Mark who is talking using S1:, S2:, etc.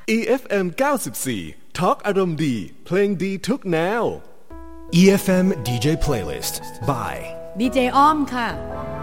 S1: EFM 94 Talk อารมณ์ดีเพลงดีทุกแนว
S2: EFM DJ Playlist by
S3: ดีเจอ้อมค่ะ